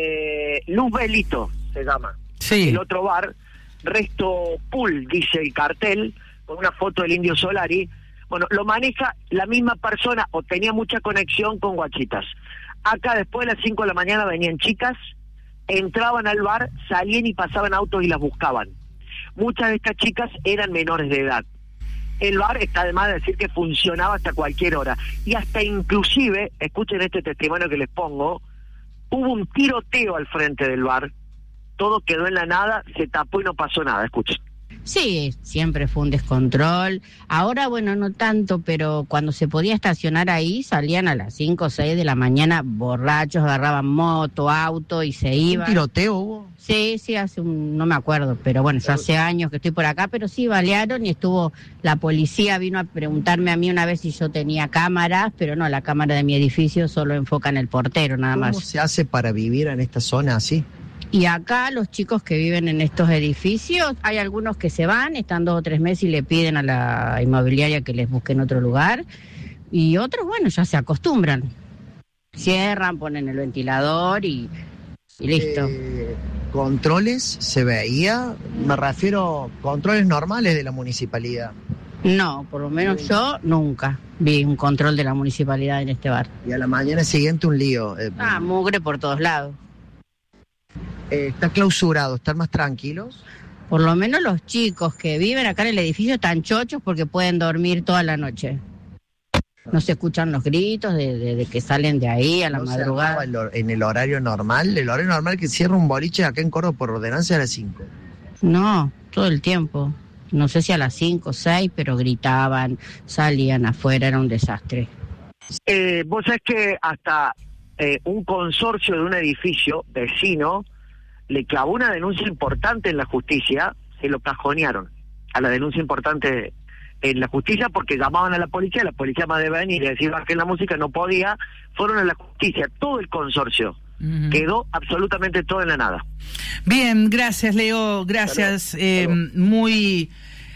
eh, Luz Belito, se llama. Sí. El otro bar, Resto Pool, dice el cartel, con una foto del Indio Solari. Bueno, lo maneja la misma persona o tenía mucha conexión con Guachitas. Acá después de las cinco de la mañana venían chicas, entraban al bar, salían y pasaban autos y las buscaban. Muchas de estas chicas eran menores de edad. El bar, está de más de decir que funcionaba hasta cualquier hora. Y hasta inclusive, escuchen este testimonio que les pongo, hubo un tiroteo al frente del bar, todo quedó en la nada, se tapó y no pasó nada. Escuchen. Sí, siempre fue un descontrol. Ahora, bueno, no tanto, pero cuando se podía estacionar ahí, salían a las cinco o seis de la mañana borrachos, agarraban moto, auto y se iban. ¿Un tiroteo hubo? Sí, sí, hace un, no me acuerdo, pero bueno, yo hace años que estoy por acá, pero sí balearon y estuvo, la policía vino a preguntarme a mí una vez si yo tenía cámaras, pero no, la cámara de mi edificio solo enfoca en el portero, nada más. ¿Cómo se hace para vivir en esta zona así? Y acá los chicos que viven en estos edificios, hay algunos que se van, están dos o tres meses y le piden a la inmobiliaria que les busquen otro lugar, y otros, bueno, ya se acostumbran. Cierran, ponen el ventilador y, y listo. Eh, ¿Controles se veía? Me refiero controles normales de la municipalidad. No, por lo menos yo nunca vi un control de la municipalidad en este bar. Y a la mañana siguiente un lío. Eh, Ah, mugre por todos lados. Eh, ¿Está clausurado? ¿Están más tranquilos? Por lo menos los chicos que viven acá en el edificio están chochos porque pueden dormir toda la noche. No se escuchan los gritos de, de, de que salen de ahí a la ¿No madrugada. se armaba en el horario normal? El horario normal que cierra un boliche acá en Córdoba por ordenanza a las cinco. No, todo el tiempo. No sé si a las cinco o seis, pero gritaban, salían afuera, era un desastre. Eh, vos sabés que hasta eh, un consorcio de un edificio vecino le clavó una denuncia importante en la justicia, se lo cajonearon a la denuncia importante en la justicia porque llamaban a la policía, la policía más de venir y decir que la música no podía, fueron a la justicia, todo el consorcio. Uh-huh. Quedó absolutamente todo en la nada. Bien, gracias Leo, gracias, eh, muy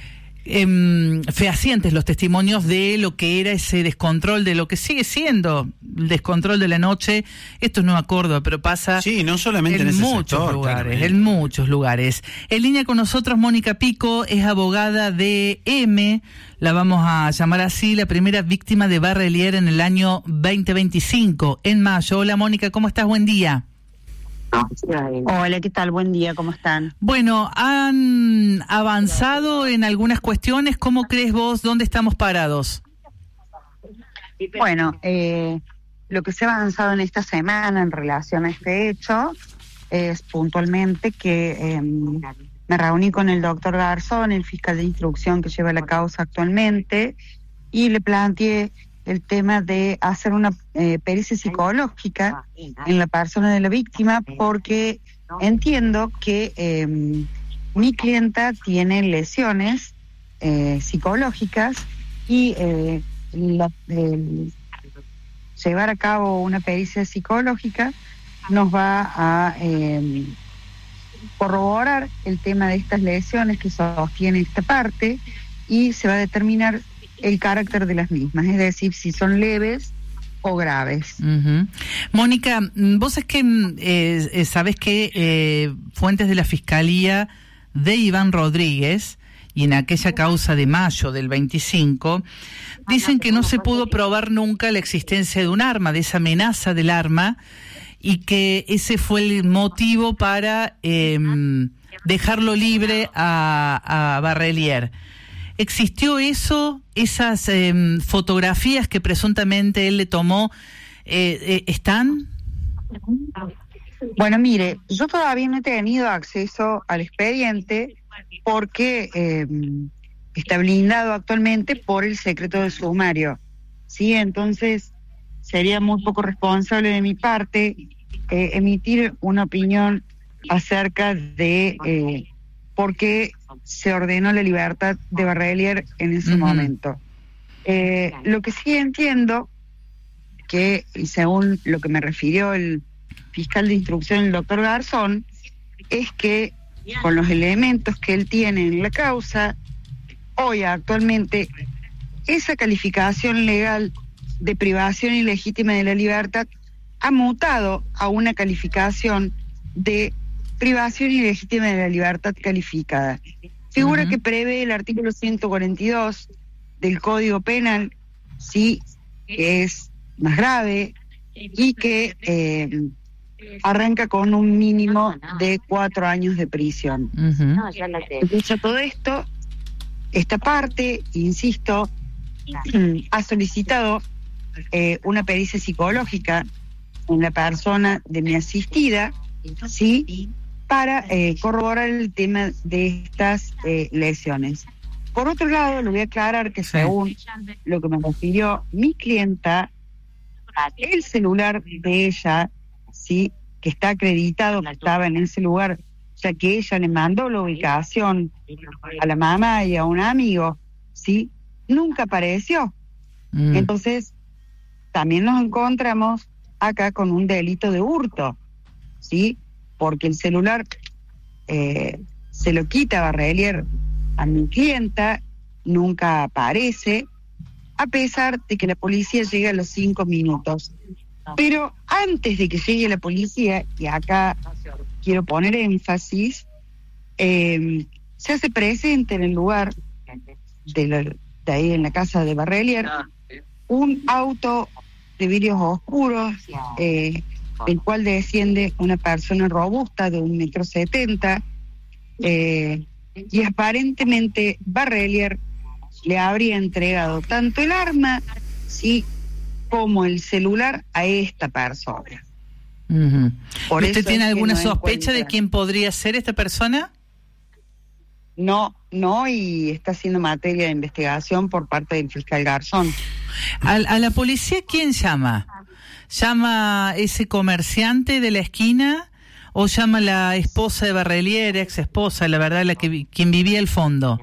eh, fehacientes los testimonios de lo que era ese descontrol, de lo que sigue siendo el descontrol de la noche. Esto es Nueva Córdoba, pero pasa sí, no solamente en, en ese muchos sector, lugares, claro. en muchos lugares. En línea con nosotros Mónica Pico, es abogada de M, la vamos a llamar así, la primera víctima de Barrelier en el año veinte veinticinco, en mayo. Hola Mónica, ¿cómo estás? Buen día. Hola, ¿qué tal? Buen día, ¿cómo están? Bueno, ¿han avanzado en algunas cuestiones? ¿Cómo crees vos dónde estamos parados? Bueno, eh, lo que se ha avanzado en esta semana en relación a este hecho es puntualmente que eh, me reuní con el doctor Garzón, el fiscal de instrucción que lleva la causa actualmente, y le planteé el tema de hacer una eh, pericia psicológica en la persona de la víctima, porque entiendo que eh, mi clienta tiene lesiones eh, psicológicas y eh, la, el, llevar a cabo una pericia psicológica nos va a eh, corroborar el tema de estas lesiones que sostiene esta parte y se va a determinar el carácter de las mismas, es decir, si son leves o graves. Uh-huh. Mónica, vos es que eh, sabés que eh, fuentes de la Fiscalía de Iván Rodríguez y en aquella causa de mayo del veinticinco, dicen que no se pudo probar nunca la existencia de un arma, de esa amenaza del arma, y que ese fue el motivo para eh, dejarlo libre a, a Barrelier. ¿Existió eso? ¿Esas eh, fotografías que presuntamente él le tomó eh, eh, están? Bueno, mire, yo todavía no he tenido acceso al expediente porque eh, está blindado actualmente por el secreto de sumario, ¿sí? Entonces sería muy poco responsable de mi parte eh, emitir una opinión acerca de eh, por qué se ordenó la libertad de Barrelier en ese uh-huh. momento. Eh, lo que sí entiendo, que según lo que me refirió el fiscal de instrucción, el doctor Garzón, es que con los elementos que él tiene en la causa, hoy actualmente esa calificación legal de privación ilegítima de la libertad ha mutado a una calificación de privación ilegítima de la libertad calificada. Figura uh-huh. que prevé el artículo ciento cuarenta y dos del Código Penal, sí, que es más grave y que eh, arranca con un mínimo de cuatro años de prisión. Uh-huh. Dicho todo esto, esta parte, insisto, ha solicitado eh, una pericia psicológica en la persona de mi asistida, sí, para eh, corroborar el tema de estas eh, lesiones. Por otro lado, le voy a aclarar que según lo que me refirió mi clienta, el celular de ella, sí, que está acreditado que estaba en ese lugar, o sea que ella le mandó la ubicación a la mamá y a un amigo, sí, nunca apareció. Mm. Entonces, también nos encontramos acá con un delito de hurto, sí, porque el celular eh, se lo quita Barrelier a mi clienta, nunca aparece, a pesar de que la policía llega a los cinco minutos. Pero antes de que llegue la policía, y acá quiero poner énfasis, eh, se hace presente en el lugar de, la, de ahí en la casa de Barrelier un auto de vidrios oscuros, eh, el cual desciende una persona robusta de un metro setenta, eh, y aparentemente Barrelier le habría entregado tanto el arma, sí, como el celular a esta persona. Uh-huh. Por ¿Usted tiene alguna no sospecha encuentra... de quién podría ser esta persona? No, no, y está siendo materia de investigación por parte del fiscal Garzón. ¿A, a la policía quién llama? ¿Llama ese comerciante de la esquina o llama la esposa de Barrelier, ex esposa, la verdad, la que quien vivía al fondo?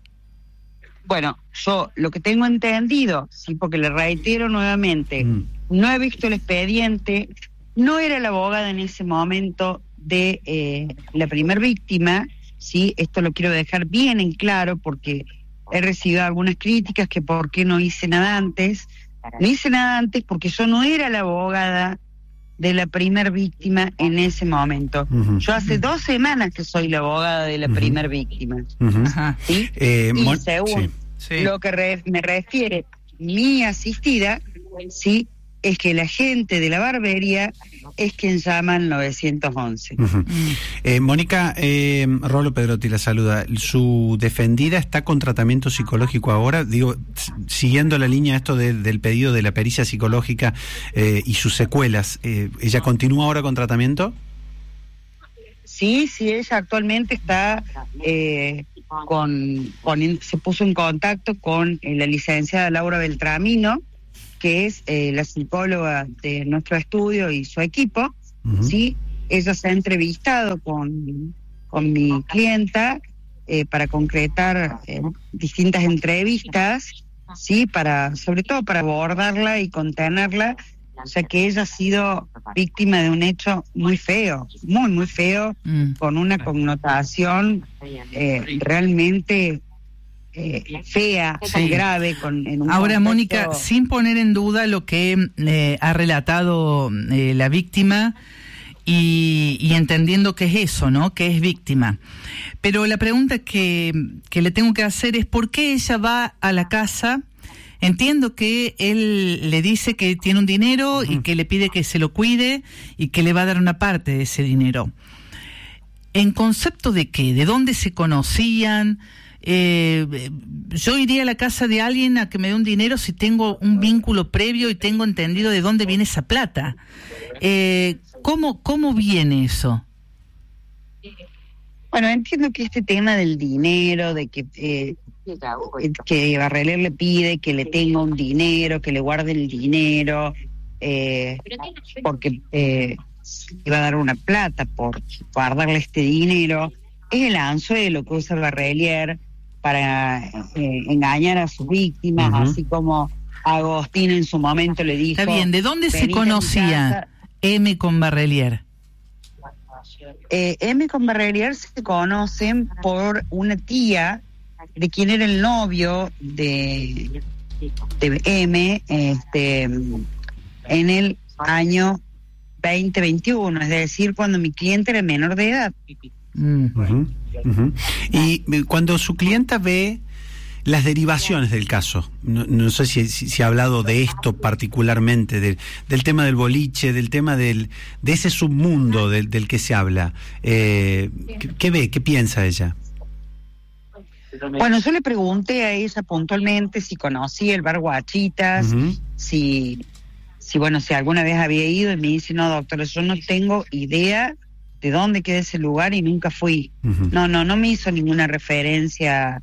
Bueno, yo lo que tengo entendido, sí, porque le reitero nuevamente, mm. no he visto el expediente, no era la abogada en ese momento de eh, la primer víctima, sí, esto lo quiero dejar bien en claro porque he recibido algunas críticas que por qué no hice nada antes. No hice nada antes porque yo no era la abogada de la primer víctima en ese momento. Uh-huh. Yo hace dos semanas que soy la abogada de la uh-huh. primer víctima. Uh-huh. ¿Sí? Eh, y mon- según sí, sí. lo que re- me refiere mi asistida, sí, es que el agente de la barbería es quien llama al nueve once. Uh-huh. Mm. Eh, Mónica, eh, Rolo Pedrotti la saluda. ¿Su defendida está con tratamiento psicológico ahora? Digo, siguiendo la línea esto de, del pedido de la pericia psicológica eh, y sus secuelas, eh, ¿ella continúa ahora con tratamiento? Sí, sí, ella actualmente está eh, con, con, se puso en contacto con eh, la licenciada Laura Beltramino, que es eh, la psicóloga de nuestro estudio y su equipo, uh-huh. ¿sí? Ella se ha entrevistado con, con mi clienta eh, para concretar eh, distintas entrevistas, ¿sí? Para, sobre todo para abordarla y contenerla, o sea que ella ha sido víctima de un hecho muy feo, muy, muy feo, mm. con una connotación eh, realmente... Eh, fea, sí. grave. Con, en un Ahora, contexto... Mónica, sin poner en duda lo que eh, ha relatado eh, la víctima y, y entendiendo que es eso, ¿no? Que es víctima. Pero la pregunta que, que le tengo que hacer es ¿por qué ella va a la casa? Entiendo que él le dice que tiene un dinero y que le pide que se lo cuide y que le va a dar una parte de ese dinero. ¿En concepto de qué? ¿De dónde se conocían? Eh, yo iría a la casa de alguien a que me dé un dinero si tengo un vínculo previo y tengo entendido de dónde viene esa plata. Eh, ¿cómo, ¿Cómo viene eso? Bueno, entiendo que este tema del dinero, de que eh, que Barrelier le pide que le tenga un dinero, que le guarde el dinero, eh, porque eh, le va a dar una plata por guardarle este dinero, es el anzuelo que usa Barrelier para eh, engañar a sus víctimas, uh-huh. así como Agostín en su momento le dijo... Está bien, ¿de dónde se conocía M con Barrelier? Eh, M con Barrelier se conocen por una tía de quien era el novio de, de M este, en el año veinte veintiuno, es decir, cuando mi cliente era menor de edad. Uh-huh, uh-huh. Y cuando su clienta ve las derivaciones del caso, no, no sé si, si, si ha hablado de esto particularmente, de, del tema del boliche, del tema del de ese submundo del, del que se habla, eh, ¿qué, ¿qué ve? ¿Qué piensa ella? Bueno, yo le pregunté a ella puntualmente si conocía el bar Guachitas, uh-huh. si, si, bueno, si alguna vez había ido, y me dice, no, doctora, yo no tengo idea de dónde queda ese lugar y nunca fui. Uh-huh. No, no, no me hizo ninguna referencia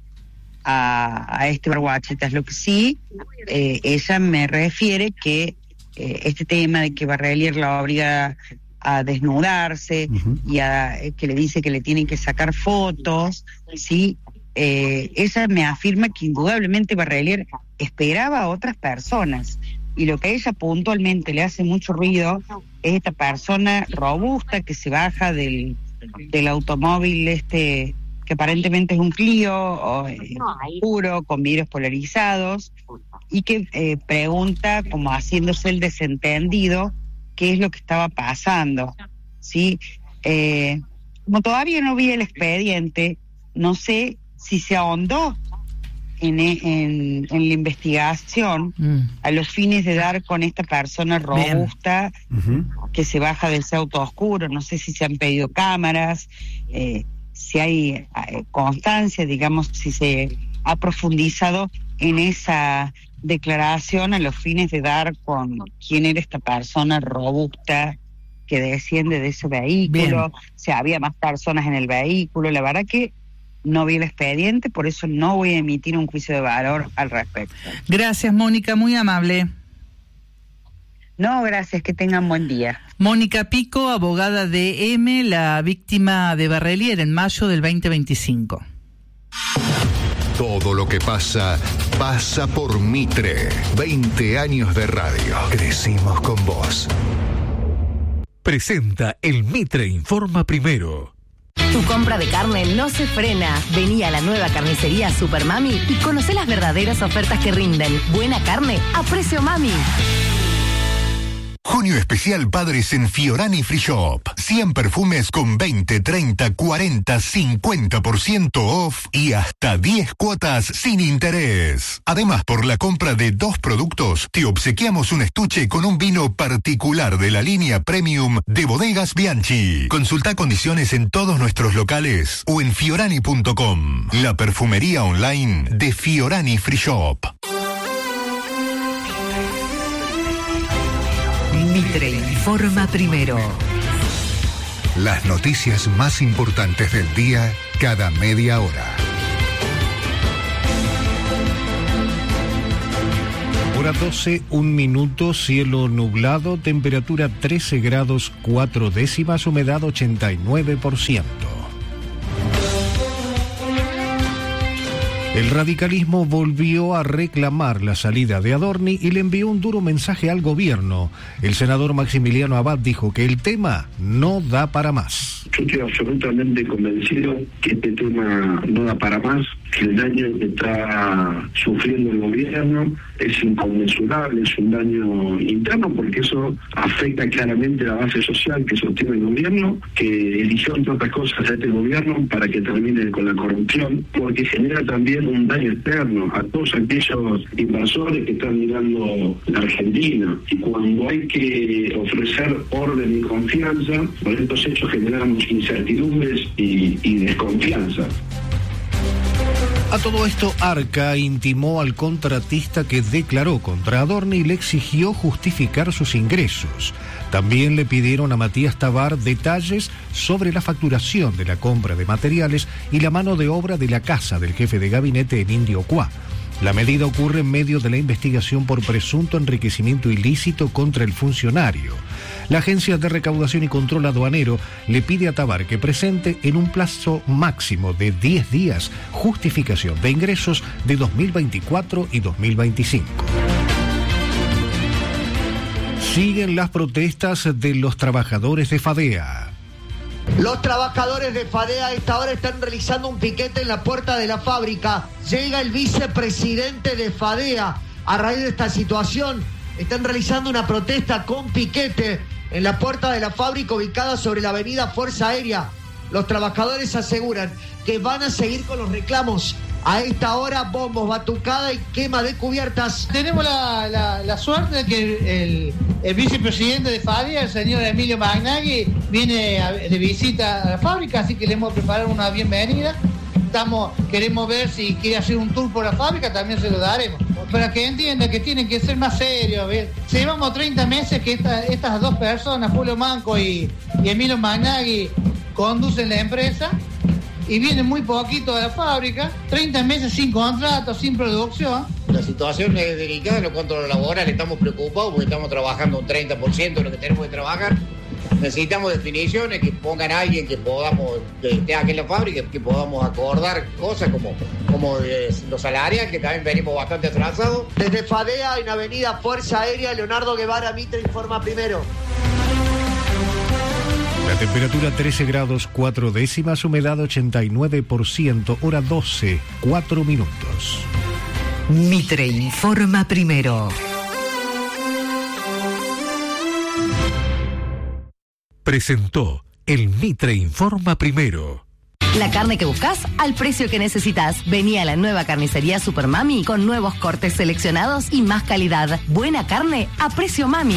a, a este bar Guachitas. Lo que sí, eh, ella me refiere que eh, este tema de que Barrelier la obliga a desnudarse uh-huh. y a, eh, que le dice que le tienen que sacar fotos, sí. Eh, ella me afirma que indudablemente Barrelier esperaba a otras personas y lo que a ella puntualmente le hace mucho ruido es esta persona robusta que se baja del, del automóvil este que aparentemente es un Clio o, eh, puro con vidrios polarizados y que eh, pregunta como haciéndose el desentendido qué es lo que estaba pasando, ¿sí? Eh, como todavía no vi el expediente, no sé si se ahondó en, en, en la investigación mm. a los fines de dar con esta persona robusta uh-huh. que se baja de ese auto oscuro. No sé si se han pedido cámaras, eh, si hay eh, constancia, digamos, si se ha profundizado en esa declaración a los fines de dar con quién era esta persona robusta que desciende de ese vehículo, Bien. si había más personas en el vehículo. La verdad que no vi el expediente, por eso no voy a emitir un juicio de valor al respecto. Gracias, Mónica, muy amable. No, gracias, que tengan buen día. Mónica Pico, abogada de M, la víctima de Barrelier en mayo del veinte veinticinco. Todo lo que pasa, pasa por Mitre. veinte años de radio. Crecimos con vos. Presenta el Mitre Informa Primero. Tu compra de carne no se frena. Vení a la nueva carnicería Super Mami y conocé las verdaderas ofertas que rinden. Buena carne a precio mami. Junio especial Padres en Fiorani Free Shop. cien perfumes con veinte, treinta, cuarenta, cincuenta por ciento off y hasta diez cuotas sin interés. Además, por la compra de dos productos, te obsequiamos un estuche con un vino particular de la línea Premium de Bodegas Bianchi. Consulta condiciones en todos nuestros locales o en fiorani punto com, la perfumería online de Fiorani Free Shop. Mitre informa primero. Las noticias más importantes del día cada media hora. Hora doce, un minuto, cielo nublado, temperatura trece grados cuatro décimas, humedad ochenta y nueve por ciento. El radicalismo volvió a reclamar la salida de Adorni y le envió un duro mensaje al gobierno. El senador Maximiliano Abad dijo que el tema no da para más. Yo estoy absolutamente convencido que este tema no da para más, que el daño que está sufriendo el gobierno es inconmensurable, es un daño interno, porque eso afecta claramente la base social que sostiene el gobierno, que eligió entre otras cosas a este gobierno para que termine con la corrupción, porque genera también un daño externo a todos aquellos inversores que están mirando la Argentina. Y cuando hay que ofrecer orden y confianza, por estos hechos generamos incertidumbres y, y desconfianza. A todo esto, Arca intimó al contratista que declaró contra Adorni y le exigió justificar sus ingresos. También le pidieron a Matías Tabar detalles sobre la facturación de la compra de materiales y la mano de obra de la casa del jefe de gabinete en Indio Cuá. La medida ocurre en medio de la investigación por presunto enriquecimiento ilícito contra el funcionario. La Agencia de Recaudación y Control Aduanero le pide a Tabar que presente en un plazo máximo de diez días justificación de ingresos de dos mil veinticuatro y dos mil veinticinco. Siguen las protestas de los trabajadores de FADEA. Los trabajadores de FADEA a esta hora están realizando un piquete en la puerta de la fábrica. Llega el vicepresidente de FADEA. A raíz de esta situación, están realizando una protesta con piquete en la puerta de la fábrica ubicada sobre la avenida Fuerza Aérea. Los trabajadores aseguran que van a seguir con los reclamos. A esta hora, bombos, batucada y quema de cubiertas. Tenemos la, la, la suerte de que el, el vicepresidente de FADEA, el señor Emilio Magnaghi, viene a, de visita a la fábrica, así que le hemos preparado una bienvenida. Estamos, queremos ver si quiere hacer un tour por la fábrica, también se lo daremos. Para que entienda que tienen que ser más serios. ¿Ves? Llevamos treinta meses que esta, estas dos personas, Julio Manco y, y Emilio Magnaghi, conducen la empresa y vienen muy poquito a la fábrica, treinta meses sin contrato, sin producción. La situación es delicada en cuanto a lo laboral, estamos preocupados porque estamos trabajando un treinta por ciento de lo que tenemos que trabajar. Necesitamos definiciones, que pongan a alguien que podamos, que esté aquí en la fábrica, que podamos acordar cosas como, como eh, los salarios, que también venimos bastante atrasados. Desde FADEA en Avenida Fuerza Aérea, Leonardo Guevara Mitre informa primero. La temperatura trece grados cuatro décimas, humedad ochenta y nueve por ciento, hora doce, cuatro minutos. Mitre informa primero. Presentó el Mitre Informa Primero. La carne que buscas al precio que necesitas. Vení a la nueva carnicería Super Mami con nuevos cortes seleccionados y más calidad. Buena carne a precio Mami.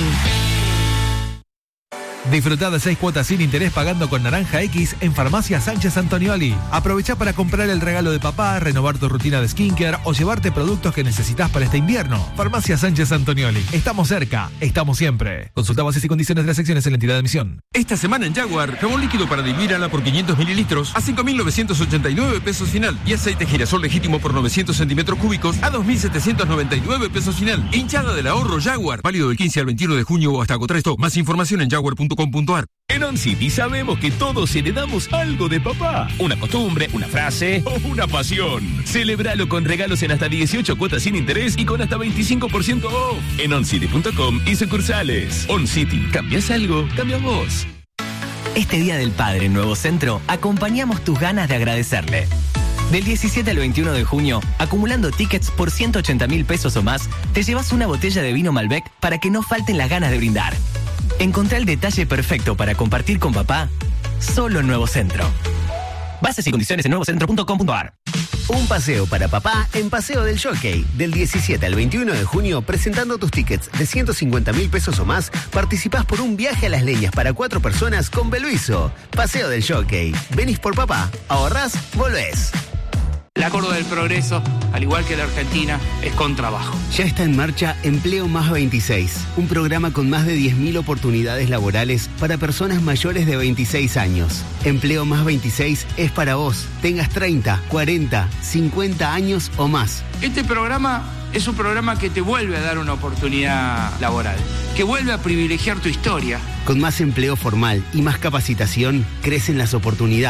Disfrutá de seis cuotas sin interés pagando con Naranja X en Farmacia Sánchez Antonioli. Aprovecha para comprar el regalo de papá, renovar tu rutina de skincare o llevarte productos que necesitas para este invierno. Farmacia Sánchez Antonioli. Estamos cerca, estamos siempre. Consulta bases y condiciones de las secciones en la entidad de emisión. Esta semana en Jaguar, jabón líquido para diluir ala por quinientos mililitros a cinco mil novecientos ochenta y nueve pesos final. Y aceite girasol legítimo por novecientos centímetros cúbicos a dos mil setecientos noventa y nueve pesos final. Hinchada del ahorro Jaguar. Válido del quince al veintiuno de junio o hasta agotar stock. Más información en jaguar punto com punto ar. En OnCity sabemos que todos heredamos algo de papá. Una costumbre, una frase o una pasión. Celebralo con regalos en hasta dieciocho cuotas sin interés y con hasta veinticinco por ciento off. En oncity punto com y sucursales. OnCity. ¿Cambias algo? Cambias vos. Este Día del Padre en Nuevo Centro, acompañamos tus ganas de agradecerle. Del diecisiete al veintiuno de junio, acumulando tickets por ciento ochenta mil pesos o más, te llevas una botella de vino Malbec para que no falten las ganas de brindar. Encontrá el detalle perfecto para compartir con papá, solo en Nuevo Centro. Bases y condiciones en nuevo centro punto com punto ar. Un paseo para papá en Paseo del Jockey. Del diecisiete al veintiuno de junio, presentando tus tickets de ciento cincuenta mil pesos o más, participás por un viaje a Las Leñas para cuatro personas con Beluiso. Paseo del Jockey. Venís por papá, ahorrás, volvés. La Córdoba del Progreso, al igual que la Argentina, es con trabajo. Ya está en marcha Empleo Más veintiséis, un programa con más de diez mil oportunidades laborales para personas mayores de veintiséis años. Empleo Más veintiséis es para vos, tengas treinta, cuarenta, cincuenta años o más. Este programa es un programa que te vuelve a dar una oportunidad laboral, que vuelve a privilegiar tu historia. Con más empleo formal y más capacitación, crecen las oportunidades.